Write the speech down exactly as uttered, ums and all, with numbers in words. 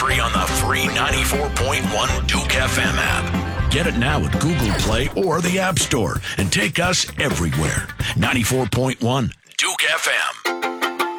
free on the free ninety-four point one Duke F M app. Get it now at Google Play or the App Store and take us everywhere. ninety-four point one Duke F M.